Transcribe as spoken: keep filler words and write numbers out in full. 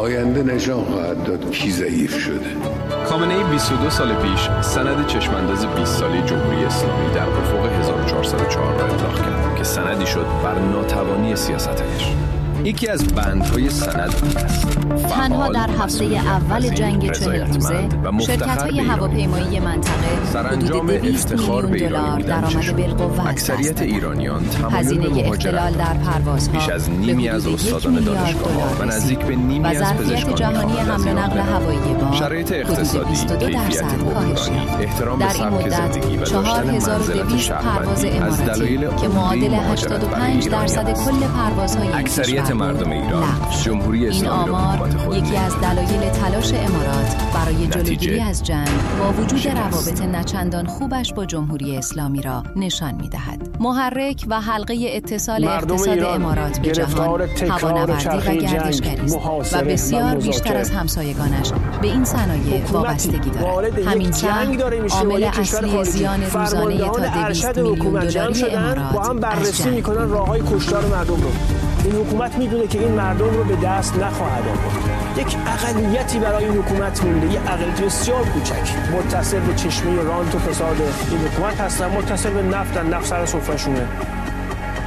آینده نشان خواهد داد کی ضعیف شده. خامنه‌ای بیست و دو سال پیش سند چشمانداز بیست ساله جمهوری اسلامی در افق هزار و چهارصد و چهار را ابلاغ کرد که سندی شد بر ناتوانی سیاستش. یکی از بندهای سند است تنها در هفته اول جنگ چهل روزه شرکت‌های هواپیمایی منطقه حدود دویست میلیون دلار درآمد بالقوه اکثریت ایرانیان هزینه اختلال در پروازها بیش از نیمی از استادان دانشگاه‌ها و نزدیک به نیمی از پزشکان جهانی حمل و نقل هوایی با شرایط اقتصادی، کیفیت حقوقی، احترام به سبک زندگی و داشتن منزلت شهروندی از دلایل که معادل هشتاد و پنج درصد کل پروازهای اکثریت مردم ایران جمهوری اسلامی را حکومت خود یکی از دلایل تلاش امارات برای جلوگیری از جنگ با وجود روابط نچندان خوبش با جمهوری اسلامی را نشان می‌دهد. محرک و حلقه اتصال اقتصاد امارات به جهان هوانوردی و گردشگری است و بسیار بیشتر از همسایگانش به این صنایع وابستگی دارد. همین سهم عامل اصلی زیان روزانه تا دویست میلیون دلاری امارات با هم بررسی می‌کنن راه‌های کشتار مردم رو. این حکومت میدونه که این مردم رو به دست نخواهد آورد. یک اقلیتی برای این حکومت مونده، یک اقلیت بسیار کوچک متصل به چشمه رانت و فساد این حکومت هستن، متصل به نفت، نفت سر سفره‌شونه.